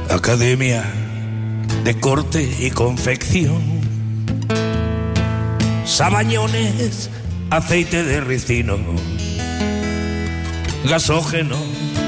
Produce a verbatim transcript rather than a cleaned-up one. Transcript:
Academia de corte y confección, sabañones, aceite de ricino, gasógeno,